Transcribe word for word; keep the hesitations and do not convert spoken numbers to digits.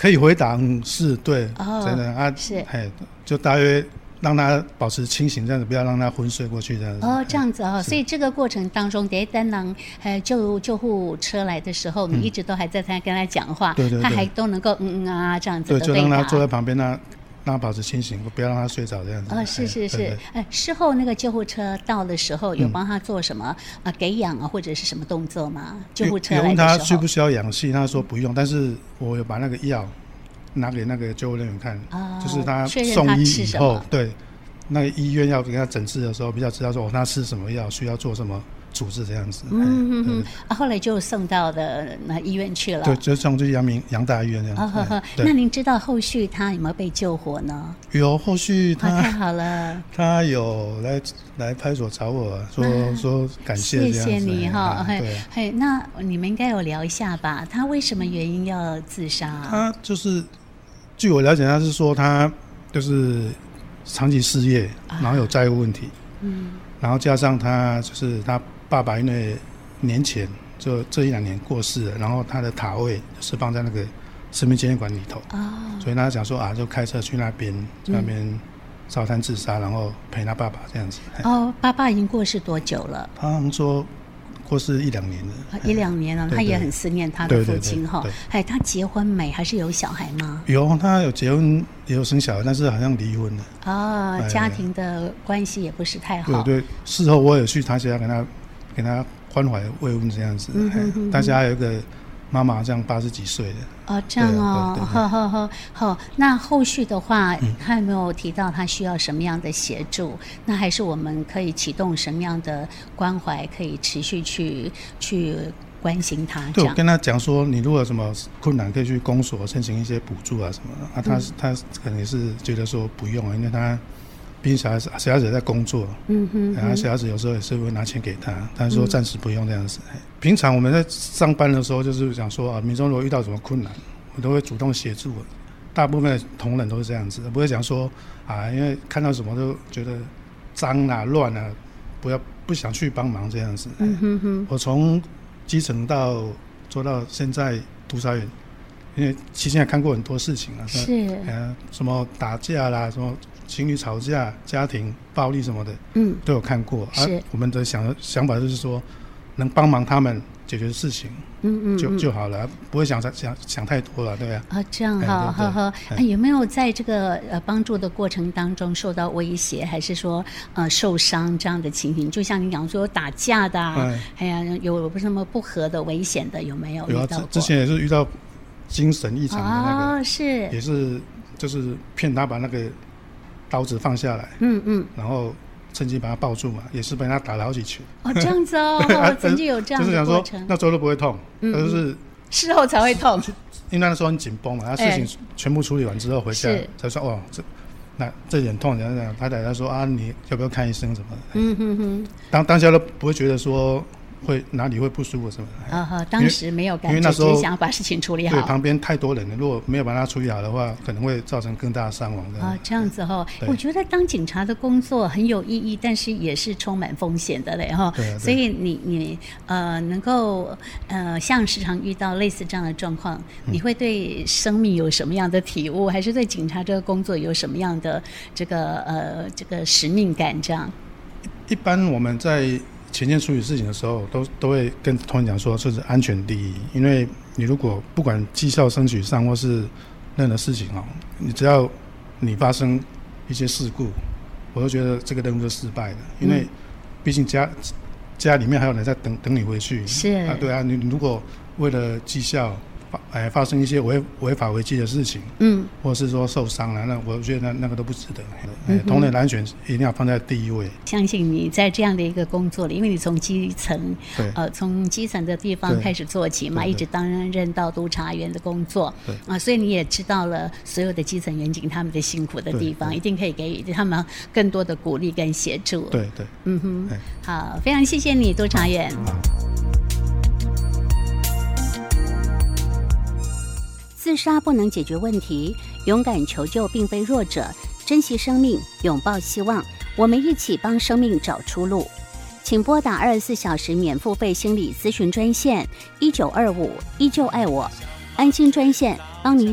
可以回答，嗯，是对， 哦， 真的啊， 是， 就大约让他保持清醒，这样子，不要让他昏睡过去这样子。 哦，这样子哦，所以这个过程当中，等单郎呃救救护车来的时候，你一直都还在他跟他讲话， 对对对， 他还都能够嗯嗯啊这样子的对，就让他坐在旁边，让让他保持清醒，不要让他睡着这样子。 哦，是是是，哎，事后那个救护车到的时候，有帮他做什么、嗯、啊？给氧啊，或者是什么动作吗？救护车来的时候， 问他需不需要氧气，他说不用，但是我有把那个药拿给那个救护人员看，哦、就是他送医以后，对，那个医院要给他诊治的时候，比较知道说哦，他吃什么药，需要做什么处置这样子。 嗯嗯嗯，啊，后来就送到的那医院去了。 对，就送去阳明阳大医院这样子。 哦呵呵，那您知道后续他有没有被救活呢？ 有，后续他、 哦、太好了， 他有来来派出所找我说、啊、说感谢这样子， 谢谢你哈。 嘿， 嘿，那你们应该有聊一下吧？他为什么原因要自杀？ 他就是据我了解，他是说他就是长期失业，然后有债务问题，嗯，然后加上他就是他爸爸因为年前就这一两年过世了，然后他的塔位是放在那个生命纪念馆里头，哦，所以他想说啊，就开车去那边，去那边烧炭自杀，然后陪他爸爸这样子。 哦，爸爸已经过世多久了？ 他好像说过世一两年了， 啊、一两年了，他也很思念他的父亲哈。哎，他结婚没？还是有小孩吗？ 有，他有结婚，也有生小孩，但是好像离婚了。 哦，家庭的关系也不是太好。 对对，事后我也去他家跟他跟他关怀慰问这样子。嗯哼哼，大家还有一个妈妈，这样八十几岁的。 哦，这样哦，好好好好。那后续的话，嗯、他有没有提到他需要什么样的协助？那还是我们可以启动什么样的关怀，可以持续去去关心他？ 对，我跟他讲说，你如果有什么困难，可以去公所申请一些补助啊什么的。啊，他、嗯、他可能也是觉得说不用，因为他毕竟小孩子小孩子也在工作，嗯哼，然后小孩子有时候也是会拿钱给他，他说暂时不用这样子。嗯、平常我们在上班的时候，就是想说啊，民众如果遇到什么困难，我都会主动协助。大部分的同仁都是这样子，不会讲说啊，因为看到什么都觉得脏啊、乱啊，不要不想去帮忙这样子。嗯哼哼，我从基层到做到现在督察员，因为期间也看过很多事情啊， 是， 呃，什么打架啦，什么情侣吵架、家庭暴力什么的，嗯，都有看过。是，啊、我们的想想法就是说，能帮忙他们解决事情，嗯嗯，就就好了，不会想想想太多了，对吧？ 啊，这样哈，呵呵。啊，有没有在这个呃帮助的过程当中受到威胁，还是说呃受伤这样的情形？就像你讲说有打架的、啊，哎呀，有不什么不和的、危险的，有没有遇到过？ 有啊，之前也是遇到精神异常的那个， 哦，是， 也是就是骗他把那个刀子放下来，嗯嗯，然后趁机把他抱住嘛，也是被他打了好几拳。 哦，这样子哦，啊、曾经有这样的过程。就是想说那时候都不会痛，嗯、就是事后才会痛， 因为那时候很紧绷嘛。他事情全部处理完之后回家才说，哦，这那这点痛，然后他太太说啊，你要不要看医生什么的？嗯哼哼，当当下都不会觉得说会哪里会不舒服什么的。啊、哦、当时没有感觉，因为那时候只想把事情处理好。 对，旁边太多人了，如果没有把它处理好的话，可能会造成更大的伤亡的。 啊、哦，这样子哈、哦，我觉得当警察的工作很有意义，但是也是充满风险的嘞哈。对、啊。所以你你呃能够呃像时常遇到类似这样的状况，你会对生命有什么样的体悟，还是对警察这个工作有什么样的这个呃这个使命感？这样？ 一般我们在前线处理事情的时候，都都会跟同仁讲说，这是安全第一。因为你如果不管绩效升取上或是任何事情哦，你只要你发生一些事故，我就觉得这个任务是失败的。因为毕竟家家里面还有人在等等你回去。 是啊， 对啊，你如果为了绩效哎发生一些违违法违纪的事情，嗯，或者是说受伤了，那我觉得那那个都不值得。嗯，同仁的安全一定要放在第一位。 相信你在这样的一个工作里，因为你从基层，呃，从基层的地方开始做起嘛，一直担任到督察员的工作，对啊、呃，所以你也知道了所有的基层员警他们的辛苦的地方，一定可以给予他们更多的鼓励跟协助。 对对， 嗯哼，好，非常谢谢你，督察员。自杀不能解决问题，勇敢求救并非弱者，珍惜生命，拥抱希望，我们一起帮生命找出路。请拨打二十四小时免付费心理咨询专线一九二五依旧爱我，安心专线帮你